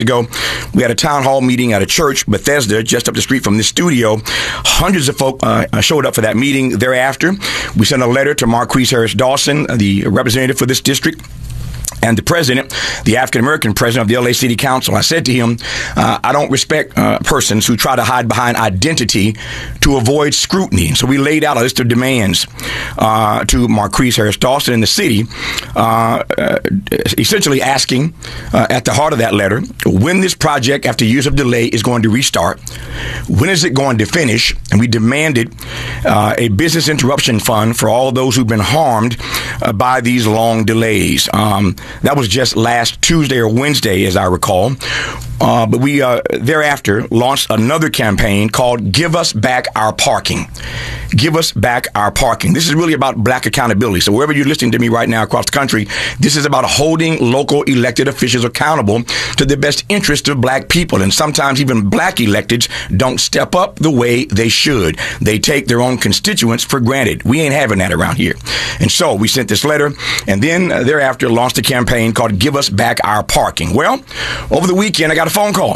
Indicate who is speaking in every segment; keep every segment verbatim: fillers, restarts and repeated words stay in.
Speaker 1: ago, we had a town hall meeting at a church, Bethesda, just up the street from this studio. Hundreds of folk uh, showed up for that meeting. Thereafter, we sent a letter to Marquise Harris Dawson, the representative for this district, and the president, the African-American president of the L A City Council. I said to him, uh, I don't respect uh, persons who try to hide behind identity to avoid scrutiny. So we laid out a list of demands uh, to Marquise Harris Dawson in the city, uh, uh, essentially asking uh, at the heart of that letter, when this project, after years of delay, is going to restart. When is it going to finish? And we demanded uh, a business interruption fund for all those who've been harmed uh, by these long delays. Um, That was just last Tuesday or Wednesday, as I recall. Uh, but we uh, thereafter launched another campaign called Give Us Back Our Parking. Give Us Back Our Parking. This is really about black accountability. So wherever you're listening to me right now across the country, this is about holding local elected officials accountable to the best interest of black people. And sometimes even black electeds don't step up the way they should. They take their own constituents for granted. We ain't having that around here. And so we sent this letter and then uh, thereafter launched a campaign called Give Us Back Our Parking. Well, over the weekend, I got a phone call,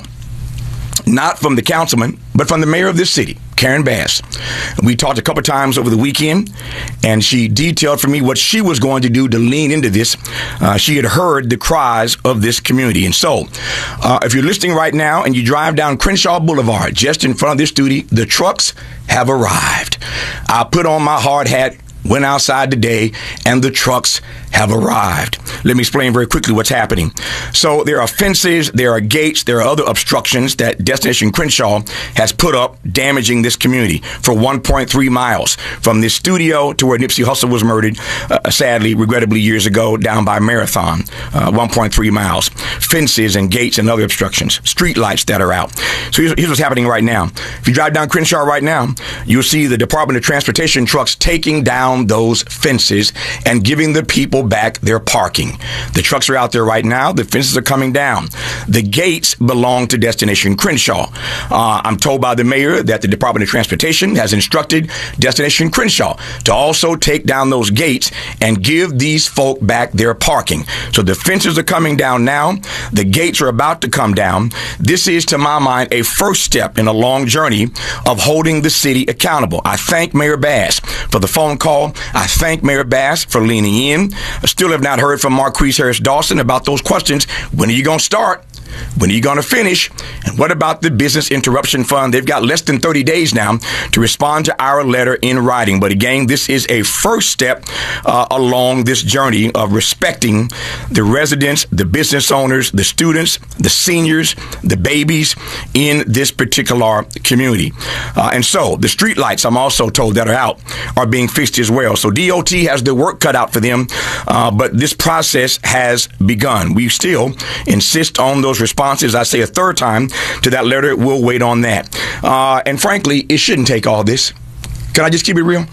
Speaker 1: not from the councilman, but from the mayor of this city, Karen Bass. We talked a couple times over the weekend, and she detailed for me what she was going to do to lean into this. Uh, she had heard the cries of this community. And so, uh, if you're listening right now and you drive down Crenshaw Boulevard, just in front of this studio, the trucks have arrived. I put on my hard hat, went outside today, and the trucks have arrived. Let me explain very quickly what's happening. So there are fences, there are gates, there are other obstructions that Destination Crenshaw has put up, damaging this community for one point three miles from this studio to where Nipsey Hussle was murdered, uh, sadly, regrettably, years ago, down by Marathon, uh, one point three miles. Fences and gates and other obstructions, street lights that are out. So here's, here's what's happening right now. If you drive down Crenshaw right now, you'll see the Department of Transportation trucks taking down those fences and giving the people back their parking. The trucks are out there right now. The fences are coming down. The gates belong to Destination Crenshaw. Uh, I'm told by the mayor that the Department of Transportation has instructed Destination Crenshaw to also take down those gates and give these folk back their parking. So the fences are coming down now. The gates are about to come down. This is, to my mind, a first step in a long journey of holding the city accountable. I thank Mayor Bass for the phone call. I thank Mayor Bass for leaning in. I still have not heard from Marquise Harris Dawson about those questions. When are you going to start? When are you going to finish? And what about the business interruption fund? They've got less than thirty days now to respond to our letter in writing. But again, this is a first step uh, along this journey of respecting the residents, the business owners, the students, the seniors, the babies in this particular community. Uh, and so the street lights, I'm also told, that are out are being fixed as well. So D O T has the work cut out for them, uh, but this process has begun. We still insist on those responses. I say a third time to that letter. We'll wait on that. Uh, and frankly, it shouldn't take all this. Can I just keep it real?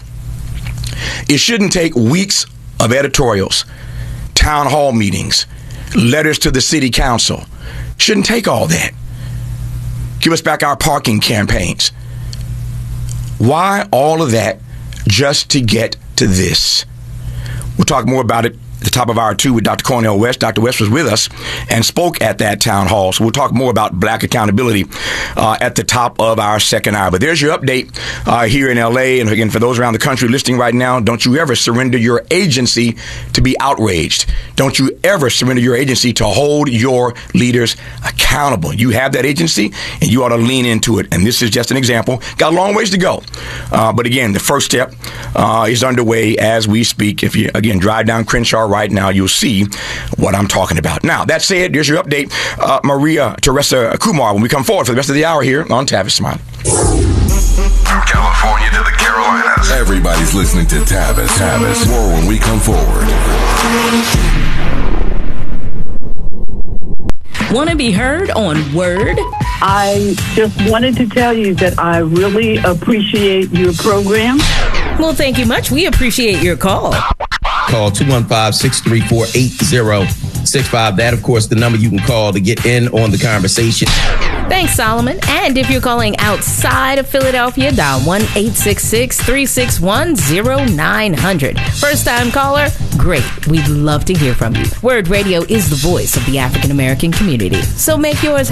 Speaker 1: It shouldn't take weeks of editorials, town hall meetings, letters to the city council. Shouldn't take all that. Give Us Back Our Parking campaigns. Why all of that just to get to this? We'll talk more about it at the top of hour two with Doctor Cornel West. Doctor West was with us and spoke at that town hall. So we'll talk more about black accountability uh, at the top of our second hour. But there's your update uh, here in L A. And again, for those around the country listening right now, don't you ever surrender your agency to be outraged. Don't you ever surrender your agency to hold your leaders accountable. You have that agency and you ought to lean into it. And this is just an example. Got a long ways to go. Uh, but again, the first step uh, is underway as we speak. If you, again, drive down Crenshaw right now, you'll see what I'm talking about. Now, that said, here's your update. Uh, Maria Teresa Kumar, when we come forward for the rest of the hour here on Tavis Smiley.
Speaker 2: California to the Carolinas. Everybody's listening to Tavis. Tavis. More when we come forward.
Speaker 3: Want to be heard on Word?
Speaker 4: I just wanted to tell you that I really appreciate your program.
Speaker 3: Well, thank you much. We appreciate your call.
Speaker 5: Call two one five, six three four, eight zero six five. That, of course, the number you can call to get in on the conversation.
Speaker 3: Thanks, Solomon. And if you're calling outside of Philadelphia, dial one eight six six, three six one, zero nine hundred. First time caller? Great. We'd love to hear from you. Word Radio is the voice of the African American community. So make yours